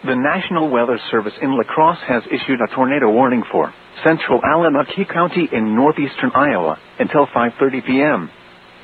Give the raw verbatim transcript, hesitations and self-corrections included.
The National Weather Service in La Crosse has issued a tornado warning for central Alamance County in northeastern Iowa until five thirty p m